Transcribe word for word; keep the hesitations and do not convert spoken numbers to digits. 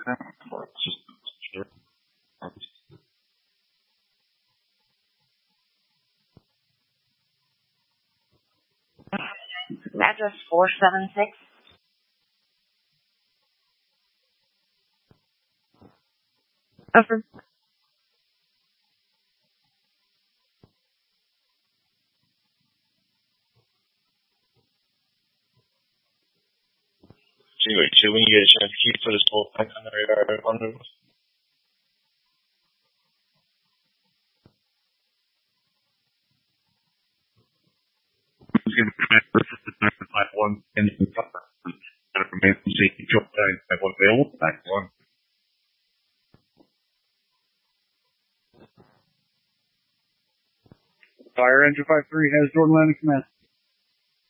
Address four seven six. Over. two eight two, when you get a chance, keep for this whole back on the radar on the five one and the remain safety job five one available. Back one. Fire engine five three has Jordan Landing Command.